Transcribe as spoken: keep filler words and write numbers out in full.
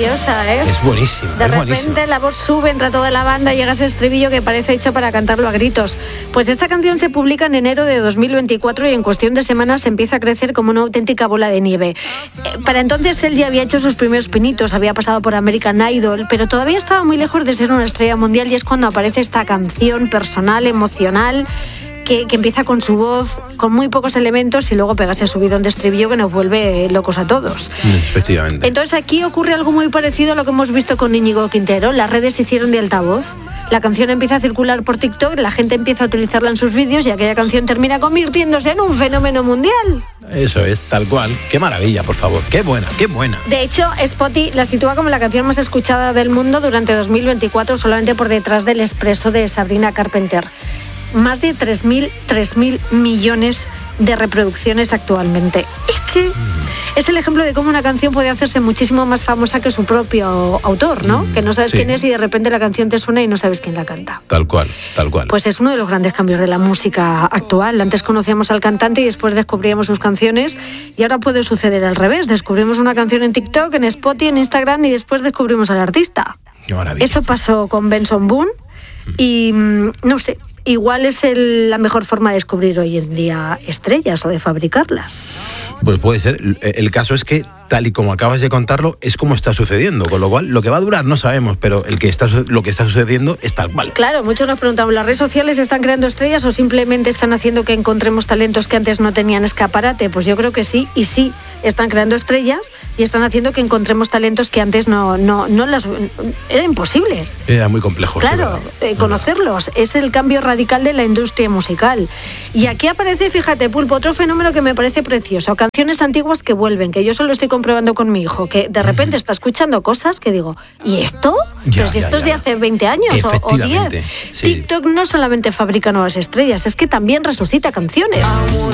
maravillosa, ¿eh? Es buenísimo. De es repente buenísimo. la voz sube entre toda la banda y llega ese estribillo que parece hecho para cantarlo a gritos. Pues esta canción se publica en enero de dos mil veinticuatro y en cuestión de semanas empieza a crecer como una auténtica bola de nieve. Eh, para entonces él ya había hecho sus primeros pinitos, había pasado por American Idol, pero todavía estaba muy lejos de ser una estrella mundial y es cuando aparece esta canción personal, emocional, Que, que empieza con su voz, con muy pocos elementos y luego pega ese subidón de estribillo que nos vuelve locos a todos. Efectivamente. Entonces aquí ocurre algo muy parecido a lo que hemos visto con Íñigo Quintero. Las redes se hicieron de altavoz. La canción empieza a circular por TikTok, la gente empieza a utilizarla en sus vídeos y aquella canción termina convirtiéndose en un fenómeno mundial. Eso es, tal cual. Qué maravilla, por favor. Qué buena, qué buena. De hecho, Spotify la sitúa como la canción más escuchada del mundo durante dos mil veinticuatro, solamente por detrás del Expreso de Sabrina Carpenter. Más de tres mil millones de reproducciones actualmente. Es que es el ejemplo de cómo una canción puede hacerse muchísimo más famosa que su propio autor, ¿no? Mm, que no sabes sí. quién es y de repente la canción te suena y no sabes quién la canta. Tal cual, tal cual. Pues es uno de los grandes cambios de la música actual. Antes conocíamos al cantante y después descubríamos sus canciones y ahora puede suceder al revés. Descubrimos una canción en TikTok, en Spotify, en Instagram y después descubrimos al artista. Qué maravilla. Eso pasó con Benson Boone y no sé, igual es el, la mejor forma de descubrir hoy en día estrellas o de fabricarlas. Pues puede ser. El caso es que, tal y como acabas de contarlo, es como está sucediendo. Con lo cual, lo que va a durar no sabemos, pero el que está, lo que está sucediendo es tal cual. Claro, muchos nos preguntamos, ¿las redes sociales están creando estrellas o simplemente están haciendo que encontremos talentos que antes no tenían escaparate? Pues yo creo que sí, y sí, están creando estrellas y están haciendo que encontremos talentos que antes no, no, no las... Era imposible. Era muy complejo. Claro, sí, eh, conocerlos. Es el cambio radical de la industria musical. Y aquí aparece, fíjate, Pulpo, otro fenómeno que me parece precioso. Canciones antiguas que vuelven, que yo solo estoy comprobando con mi hijo, que de repente está escuchando cosas que digo, ¿y esto? Ya, Pero si ya, esto ya. es de hace veinte años o, o diez. Sí. TikTok no solamente fabrica nuevas estrellas, es que también resucita canciones.